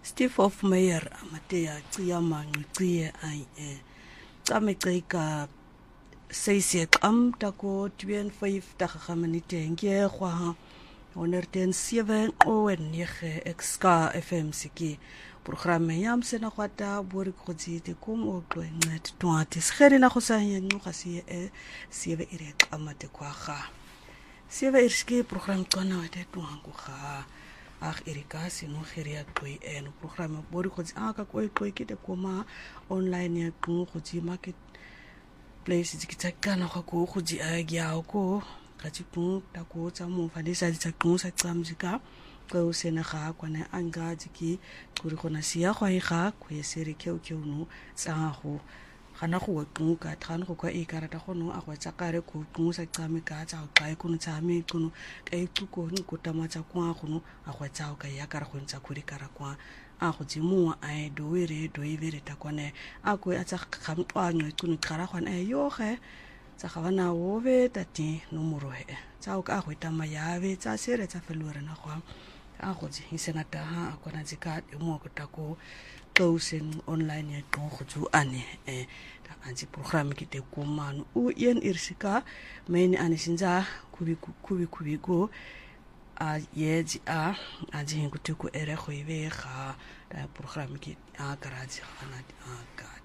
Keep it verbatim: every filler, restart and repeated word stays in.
Steve of Meyer amatea cia manqiye ai e tsameceka seise qam tako twen five ta gamanite nge gwa honderd sewe o nege exka F M siki programme yam sena kwata bori khotsi te kom o tloenet twati sgere na go sa yengu ga se e sewe ire qamate kwa ga sewe irski program tsona wa te twangu ga ag erika sino geria toi en programme bori khotsi aka ko ko kite koma online ya ku khotsi market place dikitsakana ga ko khotsi a gya ko ka tsipu ta ko tsa mo fa disa tsa ku sa tsamzika ko sena ga kwana anga diki kuri gona sia go e ga ko e sere keu keu no tsa go gana go ku ka tgan go ka e karata go no a go tsa kare ko ku sa tsame ka tsa ka e kuno tsa me kuno ka e ku ko ni ko tama tsa kwa go no a go tsa ka ya kara go ntsa kuri kara kwa a go tsimo a e do ere do e vere ta kwane a ko a tsa khamtwanyo kuno kara gwana e yo ge tsa ga bana wo be tati no moro he tsa o ka go tama ya be tsa sere tsa felore na go a go tsi isena ta ha kwana tsika e mo ko ta ko closing online ya to go tsu ane eh ta anti program ki te komano u yen irsika meni ane sinza kubi kubi kubi go a yedi a anti ngutuko ere go ibe ga program ki a karaji ana a ka